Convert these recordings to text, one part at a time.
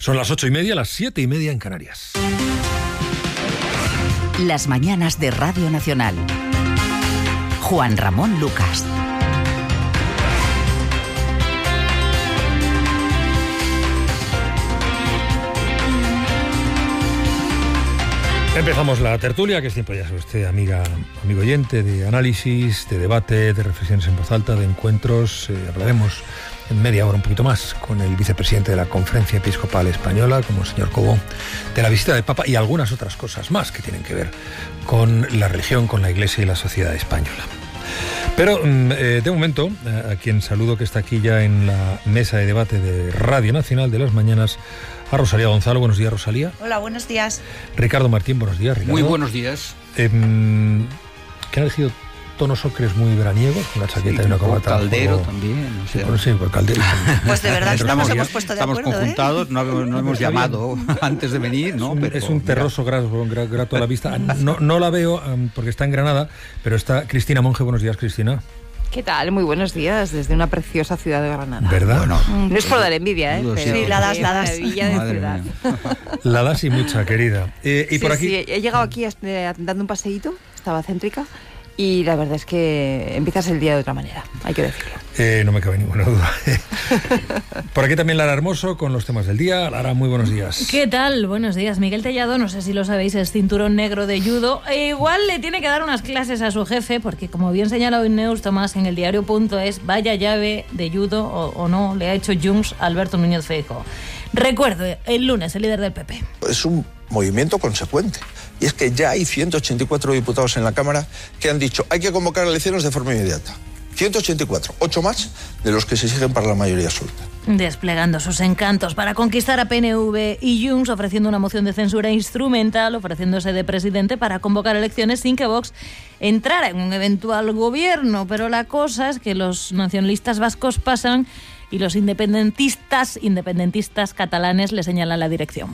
Son las 8:30, las 7:30 en Canarias. Las mañanas de Radio Nacional. Juan Ramón Lucas. Empezamos la tertulia, que es tiempo, ya sabe usted, amigo oyente, de análisis, de debate, de reflexiones en voz alta, de encuentros. Hablaremos en media hora, un poquito más, con el vicepresidente de la Conferencia Episcopal Española, como el señor Cobó, de la visita del Papa y algunas otras cosas más que tienen que ver con la religión, con la Iglesia y la sociedad española. Pero, de momento, a quien saludo, que está aquí ya en la mesa de debate de Radio Nacional de las mañanas, a Rosalía Gonzalo. Buenos días, Rosalía. Hola, buenos días. Ricardo Martín, buenos días, Ricardo. Muy buenos días. Que han elegido tonos ocres muy veraniegos, con la chaqueta y una corbata. Caldero también. O sea. Sí, por Caldero. Pues de verdad que no nos hemos puesto de acuerdo. Estamos conjuntados, no hemos llamado antes de venir, ¿no? Es un terroso grato a la vista. No la veo porque está en Granada, pero está Cristina Monge. Buenos días, Cristina. ¿Qué tal? Muy buenos días desde una preciosa ciudad de Granada. ¿Verdad? Bueno, no es por dar envidia, pero sí, la das. Maravilla de ciudad. La das y mucha, querida. Y por aquí... Sí, he llegado aquí dando un paseíto, estaba céntrica, y la verdad es que empiezas el día de otra manera, hay que decirlo. No me cabe ninguna duda. Por aquí también Lara Hermoso con los temas del día. Lara, muy buenos días. ¿Qué tal? Buenos días. Miguel Tellado, no sé si lo sabéis, es cinturón negro de judo. Igual le tiene que dar unas clases a su jefe, porque como bien señala hoy Neus Tomás en el diario.es, vaya llave de judo o no le ha hecho Junts a Alberto Núñez Feijóo. Recuerdo, el lunes, el líder del PP. Es un movimiento consecuente. Y es que ya hay 184 diputados en la Cámara que han dicho hay que convocar elecciones de forma inmediata. 184, 8 más de los que se exigen para la mayoría absoluta. Desplegando sus encantos para conquistar a PNV y Junts, ofreciendo una moción de censura instrumental, ofreciéndose de presidente para convocar elecciones sin que Vox entrara en un eventual gobierno. Pero la cosa es que los nacionalistas vascos pasan y los independentistas catalanes le señalan la dirección.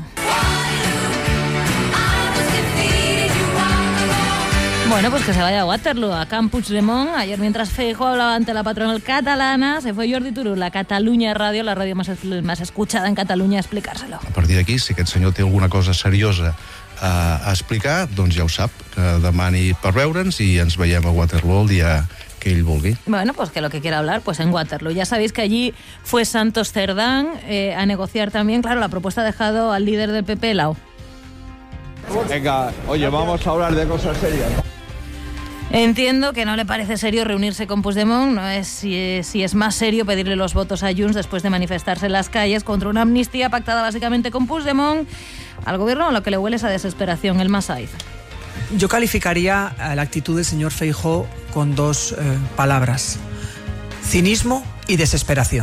Bueno, pues que se vaya a Waterloo, a Camp Puigdemont. Ayer, mientras Feijóo hablaba ante la patronal catalana, se fue Jordi Turull a Catalunya Ràdio, la ràdio más escuchada en Catalunya, a explicárselo. A partir d'aquí, si aquest senyor té alguna cosa seriosa a explicar, doncs ja ho sap, que demani per veure'ns i ens veiem a Waterloo el dia que ell vulgui. Bueno, pues que lo que quiera hablar, pues en Waterloo. Ya sabéis que allí fue Santos Cerdán a negociar también. Claro, la propuesta ha dejado al líder del PP helado. Venga, oye, vamos a hablar de cosas serias. Entiendo que no le parece serio reunirse con Puigdemont, no es si es más serio pedirle los votos a Junts después de manifestarse en las calles contra una amnistía pactada básicamente con Puigdemont. Al gobierno lo que le huele es a desesperación, el Masaiz. Yo calificaría la actitud del señor Feijóo con dos palabras: cinismo y desesperación.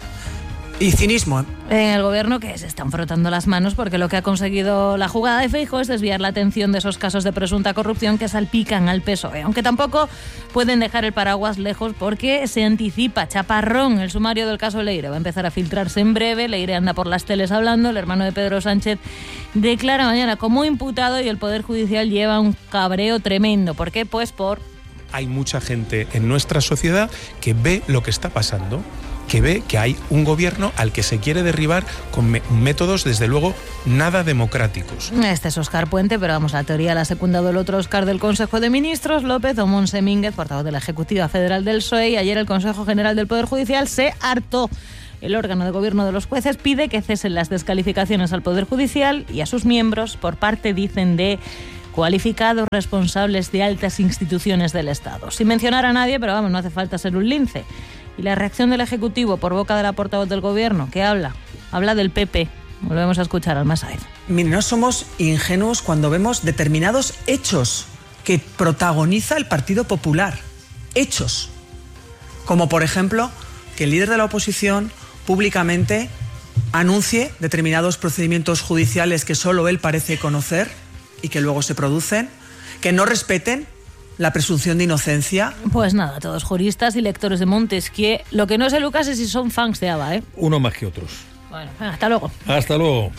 Y cinismo. En el gobierno, que se están frotando las manos porque lo que ha conseguido la jugada de Feijóo es desviar la atención de esos casos de presunta corrupción que salpican al PSOE. Aunque tampoco pueden dejar el paraguas lejos porque se anticipa, chaparrón, el sumario del caso Leire. Va a empezar a filtrarse en breve. Leire anda por las teles hablando. El hermano de Pedro Sánchez declara mañana como imputado y el Poder Judicial lleva un cabreo tremendo. ¿Por qué? Pues hay mucha gente en nuestra sociedad que ve lo que está pasando, que ve que hay un gobierno al que se quiere derribar con métodos, desde luego, nada democráticos. Este es Óscar Puente, pero vamos, la teoría la ha secundado el otro Óscar del Consejo de Ministros, López o Montse Mínguez, portavoz de la Ejecutiva Federal del PSOE, y ayer el Consejo General del Poder Judicial se hartó. El órgano de gobierno de los jueces pide que cesen las descalificaciones al Poder Judicial y a sus miembros por parte, dicen, de cualificados responsables de altas instituciones del Estado. Sin mencionar a nadie, pero vamos, no hace falta ser un lince. Y la reacción del Ejecutivo por boca de la portavoz del Gobierno, ¿qué habla? Habla del PP. Volvemos a escuchar al Masaiz. Mire, no somos ingenuos cuando vemos determinados hechos que protagoniza el Partido Popular. Hechos. Como, por ejemplo, que el líder de la oposición públicamente anuncie determinados procedimientos judiciales que solo él parece conocer y que luego se producen, que no respeten la presunción de inocencia. Pues nada, todos juristas y lectores de Montesquieu. Lo que no sé, Lucas, es si son fans de ABBA, ¿eh? Uno más que otros. Bueno, hasta luego. Hasta luego.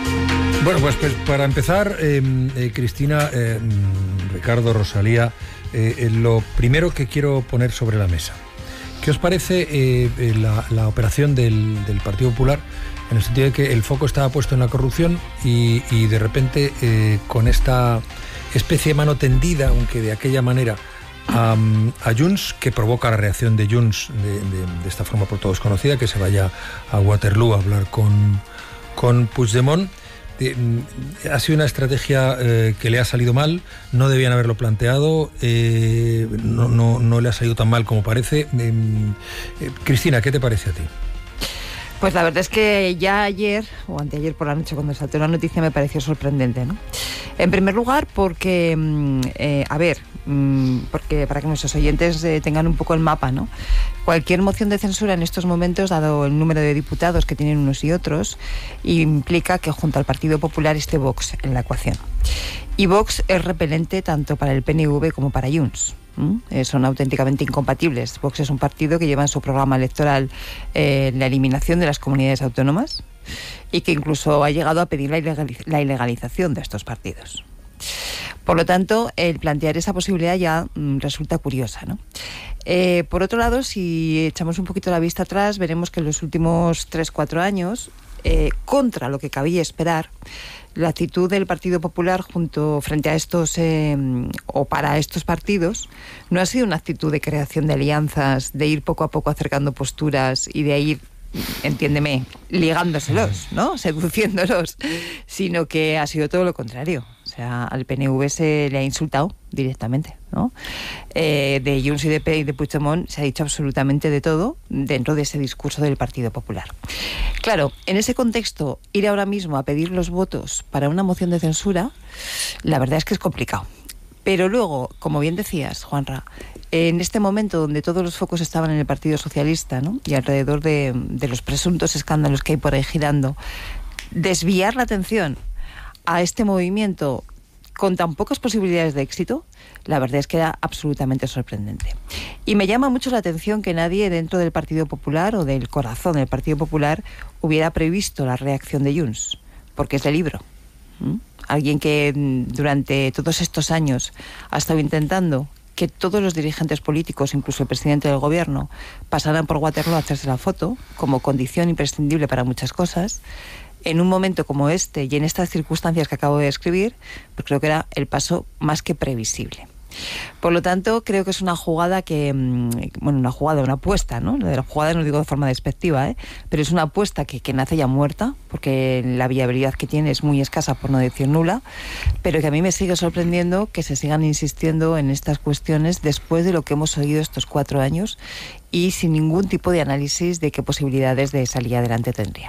Bueno, pues para empezar, Cristina, Ricardo, Rosalía, Lo primero que quiero poner sobre la mesa. ¿Qué os parece la operación del Partido Popular, en el sentido de que el foco estaba puesto en la corrupción y de repente con esta especie de mano tendida, aunque de aquella manera, a Junts, que provoca la reacción de Junts de esta forma por todos conocida, que se vaya a Waterloo a hablar con Puigdemont? Ha sido una estrategia que le ha salido mal, no debían haberlo planteado, no le ha salido tan mal como parece. Cristina, ¿qué te parece a ti? Pues la verdad es que ya ayer, o anteayer por la noche, cuando saltó la noticia, me pareció sorprendente, ¿no? En primer lugar, porque, porque para que nuestros oyentes tengan un poco el mapa, ¿no? Cualquier moción de censura en estos momentos, dado el número de diputados que tienen unos y otros, implica que junto al Partido Popular esté Vox en la ecuación. Y Vox es repelente tanto para el PNV como para Junts. Son auténticamente incompatibles. Vox es un partido que lleva en su programa electoral la eliminación de las comunidades autónomas y que incluso ha llegado a pedir la ilegalización de estos partidos. Por lo tanto, el plantear esa posibilidad ya resulta curiosa, ¿no? Por otro lado, si echamos un poquito la vista atrás, veremos que en los últimos 3-4 años, contra lo que cabía esperar, la actitud del Partido Popular frente a estos o para estos partidos no ha sido una actitud de creación de alianzas, de ir poco a poco acercando posturas y de ir, entiéndeme, ligándoselos, ¿no? Seduciéndolos, sino que ha sido todo lo contrario. O sea, al PNV se le ha insultado directamente, ¿no? De Junts y de Puigdemont se ha dicho absolutamente de todo dentro de ese discurso del Partido Popular. Claro, en ese contexto, ir ahora mismo a pedir los votos para una moción de censura, la verdad es que es complicado. Pero luego, como bien decías, Juanra, en este momento donde todos los focos estaban en el Partido Socialista, ¿no? Y alrededor de los presuntos escándalos que hay por ahí girando, desviar la atención a este movimiento con tan pocas posibilidades de éxito, la verdad es que era absolutamente sorprendente. Y me llama mucho la atención que nadie dentro del Partido Popular o del corazón del Partido Popular hubiera previsto la reacción de Junts, porque es de libro. Alguien que durante todos estos años ha estado intentando que todos los dirigentes políticos, incluso el presidente del gobierno, pasaran por Waterloo a hacerse la foto como condición imprescindible para muchas cosas. En un momento como este y en estas circunstancias que acabo de describir, pues creo que era el paso más que previsible. Por lo tanto, creo que es una jugada una apuesta, ¿no? Lo de la jugada no lo digo de forma despectiva, pero es una apuesta que nace ya muerta, porque la viabilidad que tiene es muy escasa, por no decir nula, pero que a mí me sigue sorprendiendo que se sigan insistiendo en estas cuestiones después de lo que hemos oído estos 4 años y sin ningún tipo de análisis de qué posibilidades de salir adelante tendría.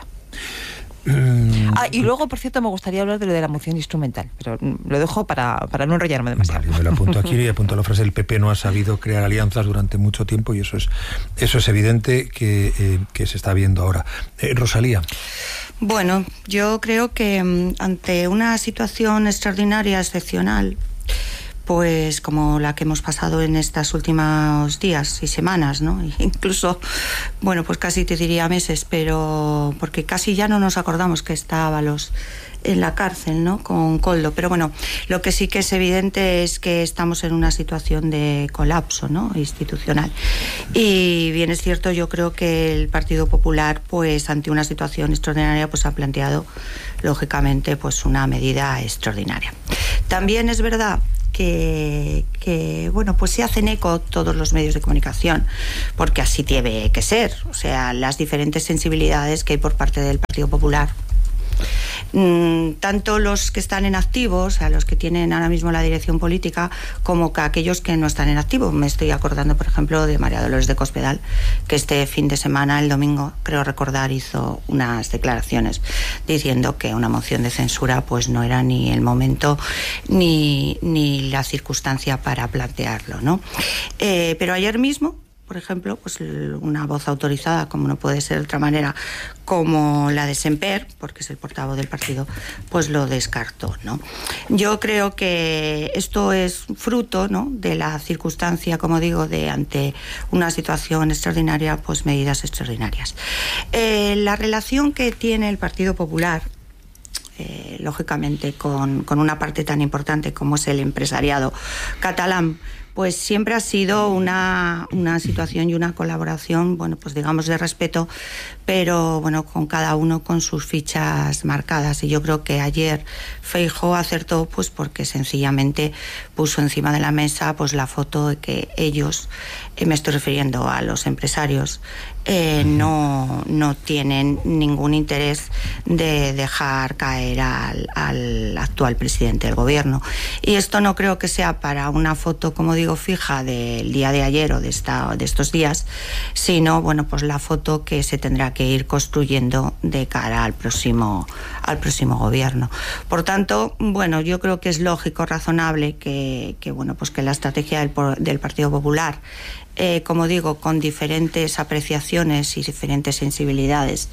Y luego, por cierto, me gustaría hablar de lo de la moción instrumental, pero lo dejo para no enrollarme demasiado. Vale, me lo apunto aquí y apunto la frase: el PP no ha sabido crear alianzas durante mucho tiempo, y eso es evidente que se está viendo ahora. Rosalía. Bueno, yo creo que ante una situación extraordinaria, excepcional, pues como la que hemos pasado en estos últimos días y semanas, ¿no? Incluso, bueno, pues casi te diría meses, pero porque casi ya no nos acordamos que está Ábalos en la cárcel, ¿no? Con Koldo. Pero bueno, lo que sí que es evidente es que estamos en una situación de colapso, ¿no? Institucional. Y bien es cierto, yo creo que el Partido Popular, pues ante una situación extraordinaria, pues ha planteado, lógicamente, pues una medida extraordinaria. También es verdad que bueno, pues se hacen eco todos los medios de comunicación, porque así tiene que ser. O sea, las diferentes sensibilidades que hay por parte del Partido Popular, tanto los que están en activo, o sea, los que tienen ahora mismo la dirección política, como que aquellos que no están en activo. Me estoy acordando, por ejemplo, de María Dolores de Cospedal, que este fin de semana, el domingo, creo recordar, hizo unas declaraciones diciendo que una moción de censura pues no era ni el momento ni la circunstancia para plantearlo, ¿no? Pero ayer mismo, por ejemplo, pues una voz autorizada, como no puede ser de otra manera, como la de Semper, porque es el portavoz del partido, pues lo descartó, ¿no? Yo creo que esto es fruto, ¿no?, de la circunstancia, como digo, de ante una situación extraordinaria, pues medidas extraordinarias. La relación que tiene el Partido Popular, lógicamente, con una parte tan importante como es el empresariado catalán, pues siempre ha sido una situación y una colaboración, bueno, pues digamos de respeto, pero bueno, con cada uno con sus fichas marcadas. Y yo creo que ayer Feijóo acertó, pues porque sencillamente puso encima de la mesa pues la foto de que ellos, me estoy refiriendo a los empresarios, no tienen ningún interés de dejar caer al actual presidente del gobierno. Y esto no creo que sea para una foto, como digo, fija del día de ayer o de estos días, sino bueno, pues la foto que se tendrá que ir construyendo de cara al próximo gobierno. Por tanto, bueno, yo creo que es lógico, razonable que bueno, pues que la estrategia del Partido Popular, como digo, con diferentes apreciaciones y diferentes sensibilidades,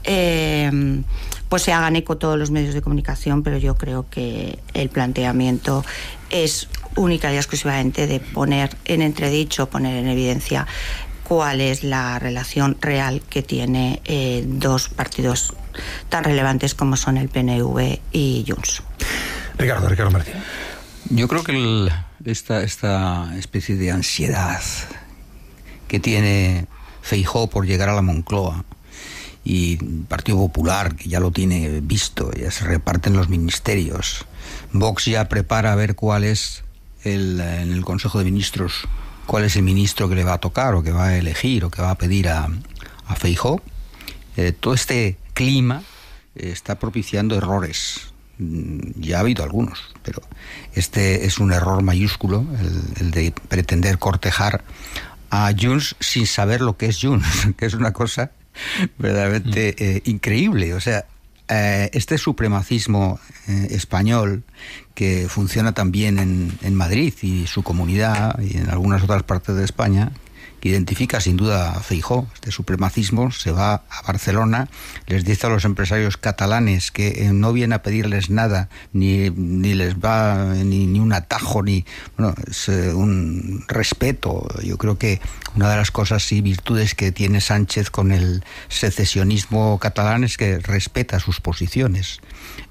pues se hagan eco todos los medios de comunicación, pero yo creo que el planteamiento es única y exclusivamente de poner en entredicho, poner en evidencia cuál es la relación real que tiene dos partidos tan relevantes como son el PNV y Junts. Ricardo Martín. Yo creo que esta especie de ansiedad que tiene Feijóo por llegar a la Moncloa y Partido Popular, que ya lo tiene visto, ya se reparten los ministerios, Vox ya prepara a ver cuál es en el Consejo de Ministros, cuál es el ministro que le va a tocar o que va a elegir o que va a pedir a Feijóo. Todo este clima está propiciando errores. Ya ha habido algunos, pero este es un error mayúsculo, el de pretender cortejar a Junts sin saber lo que es Junts, que es una cosa verdaderamente increíble. O sea, este supremacismo español que funciona también en Madrid y su comunidad y en algunas otras partes de España, que identifica sin duda a Feijóo. Este supremacismo se va a Barcelona, les dice a los empresarios catalanes que no viene a pedirles nada, ni les va ni un atajo, es un respeto. Yo creo que una de las cosas y virtudes que tiene Sánchez con el secesionismo catalán es que respeta sus posiciones,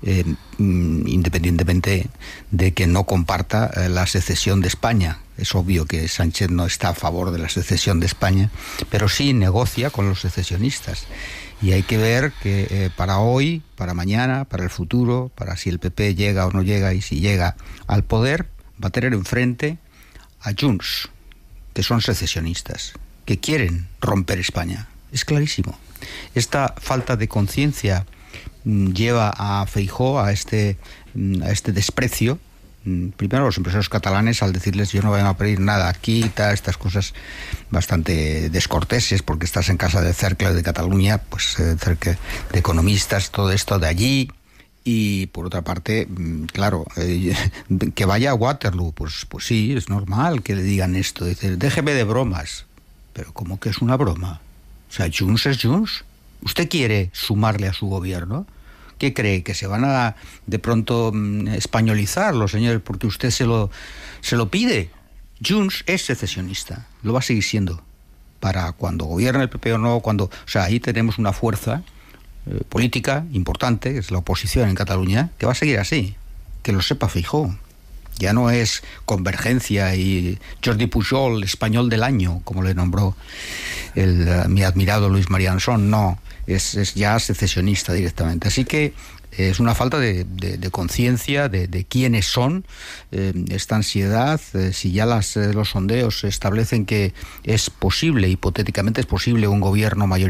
independientemente de que no comparta la secesión de España. Es obvio que Sánchez no está a favor de la secesión de España, pero sí negocia con los secesionistas. Y hay que ver que para hoy, para mañana, para el futuro, para si el PP llega o no llega, y si llega al poder, va a tener enfrente a Junts, que son secesionistas, que quieren romper España. Es clarísimo. Esta falta de conciencia lleva a Feijóo a este desprecio. Primero los empresarios catalanes, al decirles yo no voy a pedir nada aquí, estas cosas bastante descorteses, porque estás en casa de Cercle de Cataluña, pues Cercle de economistas, todo esto de allí. Y por otra parte, claro, que vaya a Waterloo, pues sí, es normal que le digan esto. Dice, déjeme de bromas. Pero ¿cómo que es una broma? O sea, Junts es Junts. ¿Usted quiere sumarle a su gobierno? ¿Qué cree? ¿Que se van a de pronto españolizar los señores porque usted se lo pide? Junts es secesionista, lo va a seguir siendo. Para cuando gobierne el PP o no, o sea, ahí tenemos una fuerza política importante, que es la oposición en Cataluña, que va a seguir así. Que lo sepa Feijóo. Ya no es Convergencia y Jordi Pujol, español del año, como le nombró mi admirado Luis Marianson, no. Es ya secesionista directamente. Así que es una falta de conciencia de quiénes son, esta ansiedad. Si ya los sondeos establecen que es posible, hipotéticamente es posible, un gobierno mayoritario